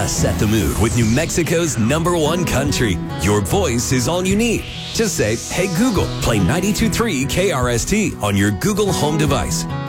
Just set the mood with New Mexico's #1 country. Your voice is all you need. Just say, hey Google, play 92.3 KRST on your Google Home device.